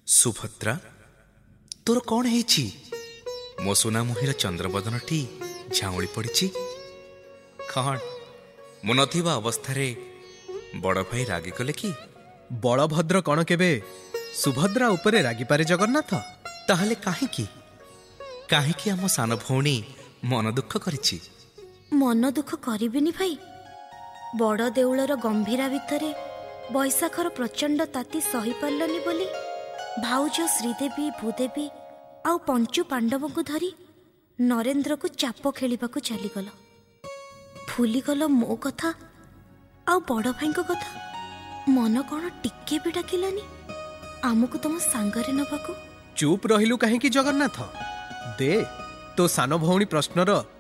ସୁଭଦ୍ରା, ତୋର କ'ଣ ହେଇଛି? ମୋ ସୁନାମୁହିଁର ଚନ୍ଦ୍ରବଦନଟି ଝାଉଁଳି ପଡ଼ିଛି। କ'ଣ ମୁଁ ନଥିବା ଅବସ୍ଥାରେ ବଡ଼ ଭାଇ ରାଗିଗଲେ କି? ବଳଭଦ୍ର କ'ଣ କେବେ ସୁଭଦ୍ରା ଉପରେ ରାଗିପାରେ ଜଗନ୍ନାଥ? ତାହେଲେ କାହିଁକି କାହିଁକି ଆମ ସାନ ଭଉଣୀ ମନ ଦୁଃଖ କରିଛି? ମନ ଦୁଃଖ କରିବିନି ଭାଇ। ବଡ଼ ଦେଉଳର ଗମ୍ଭୀରା ଭିତରେ ବୈଶାଖର ପ୍ରଚଣ୍ଡ ତାତି ସହିପାରିଲନି ବୋଲି ଭାଉଜ ଶ୍ରୀଦେବୀ, ଭୂଦେବୀ ଆଉ ପଞ୍ଚୁ ପାଣ୍ଡବଙ୍କୁ ଧରି ନରେନ୍ଦ୍ରକୁ ଚାପ ଖେଳିବାକୁ ଚାଲିଗଲ। ଭୁଲିଗଲ ମୋ କଥା ଆଉ ବଡ଼ ଭାଇଙ୍କ କଥା। ମନ କ'ଣ ଟିକେ ବି ଡାକିଲାନି ଆମକୁ ତମ ସାଙ୍ଗରେ ନେବାକୁ? ଚୁପ୍ ରହିଲୁ କାହିଁକି ଜଗନ୍ନାଥ? ଦେ ତୋ ସାନ ଭଉଣୀ ପ୍ରଶ୍ନର